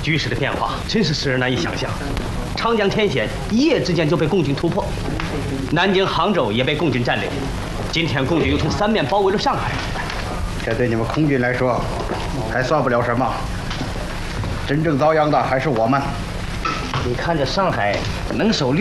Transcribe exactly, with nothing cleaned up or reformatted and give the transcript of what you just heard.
局势的变化真是使人难以想象。长江天险一夜之间就被共军突破，南京、杭州也被共军占领。今天共军又从三面包围了上海， 这对你们空军来说还算不了什么。真正遭殃的还是我们。 你看这上海能守